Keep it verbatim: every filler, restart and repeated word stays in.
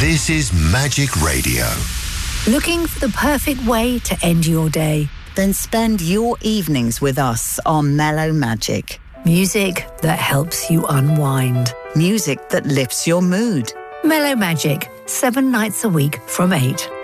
This is Magic Radio. Looking for the perfect way to end your day? Then spend your evenings with us on Mellow Magic. Music that helps you unwind. Music that lifts your mood. Mellow Magic, seven nights a week from eight.